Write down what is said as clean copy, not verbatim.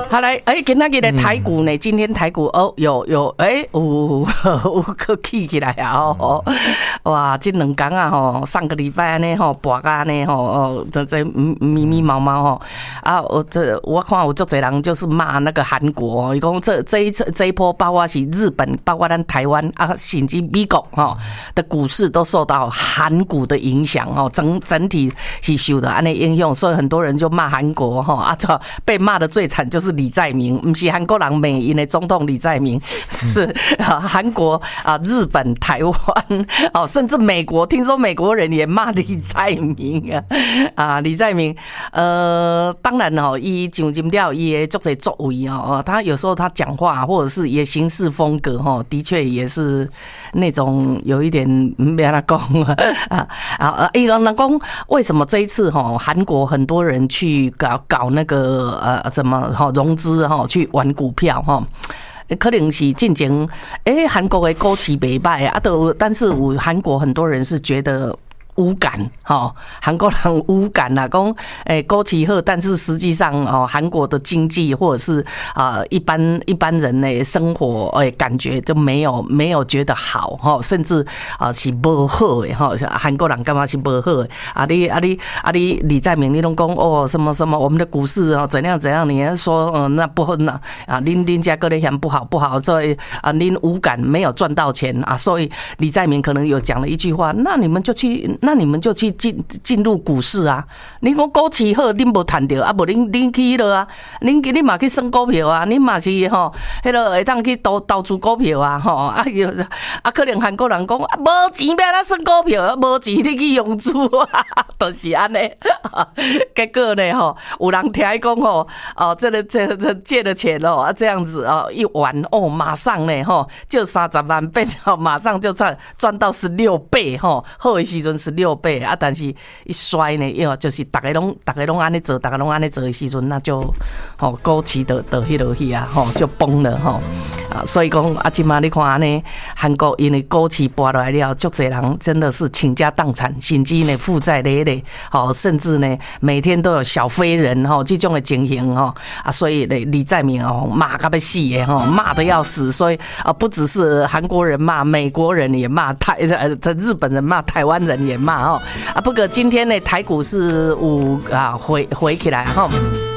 好来，今仔日的台股呢，今天台股有可起来啊！哇，这2天啊上个礼拜呢博啊呢这密密麻麻啊，我看有足侪人就是骂那个韩国，伊讲这一波包括是日本，包括咱台湾啊，甚至美国的股市都受到韩股的影响整体是受到安尼影响，所以很多人就骂韩国啊，被骂的最惨就是李在明，不是韩国人美因的总统李在明，是韩国啊、日本、台湾甚至美国，听说美国人也骂李在明啊，李在明，当然伊上金调伊的足侪作为他有时候他讲话或者是也行事风格的确也是那种有一点没安怎讲伊讲为什么这一次韩国很多人去搞那个怎么融资去玩股票可能是进前韩国的股市袂歹啊，但是韩国很多人是觉得无感韩国人无感啦，讲股市好，但是实际上韩国的经济或者是一般人的生活感觉就没有觉得好甚至是不好的韩国人感觉是不好的你李在明你拢讲什么什么我们的股市怎样怎样，你说那不好那恁家个咧嫌不好，所以恁无感没有赚到钱所以李在明可能有讲了一句话，那你们就去进入股市啊！你讲股市好，恁无赚到啊？无恁去了啊？恁嘛去算股票啊？恁嘛是迄个会当去投资股票啊？可能韩国人讲无钱要哪算股票，无钱你去融资啊，就是安尼。结果呢有人听讲这借的钱这样子一玩马上呢就30万变马上就赚到16倍好的时阵16倍但是一衰呢就是大家拢安尼做的时阵，那就股市就迄落去就崩了所以讲现在你看安尼韩国因为股市跌落来了，足侪人真的是倾家荡产，甚至呢负债累累甚至呢每天都有小飞人这种的情形所以李在明骂到要死的骂得要死，所以不只是韩国人骂，美国人也骂，日本人骂，台湾人也骂不过今天呢台股是回起来